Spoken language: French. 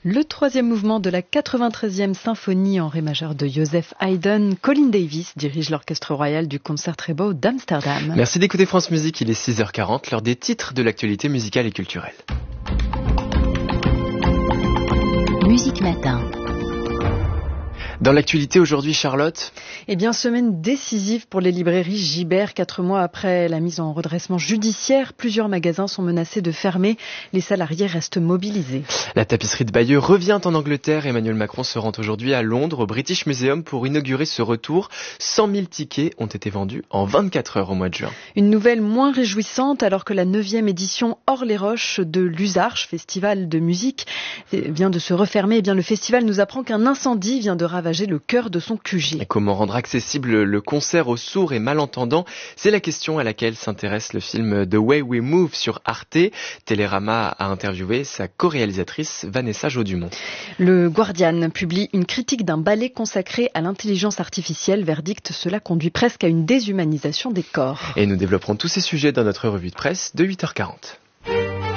Le troisième mouvement de la 93e symphonie en ré majeur de Joseph Haydn. Colin Davis dirige l'orchestre royal du Concertgebouw d'Amsterdam. Merci d'écouter France Musique, il est 6h40, l'heure des titres de l'actualité musicale et culturelle. Musique Matin. Dans l'actualité aujourd'hui, Charlotte? Eh bien, semaine décisive pour les librairies Gibert. 4 mois après la mise en redressement judiciaire, plusieurs magasins sont menacés de fermer. Les salariés restent mobilisés. La tapisserie de Bayeux revient en Angleterre. Emmanuel Macron se rend aujourd'hui à Londres, au British Museum, pour inaugurer ce retour. 100 000 tickets ont été vendus en 24 heures au mois de juin. Une nouvelle moins réjouissante, alors que la 9e édition hors les roches de l'Usarche, festival de musique, vient de se refermer. Eh bien, le festival nous apprend qu'un incendie vient de ravager le cœur de son QG. Et comment rendre accessible le concert aux sourds et malentendants? C'est la question à laquelle s'intéresse le film The Way We Move sur Arte. Télérama a interviewé sa co-réalisatrice Vanessa Jaudumont. Le Guardian publie une critique d'un ballet consacré à l'intelligence artificielle. Verdict, cela conduit presque à une déshumanisation des corps. Et nous développerons tous ces sujets dans notre revue de presse de 8h40.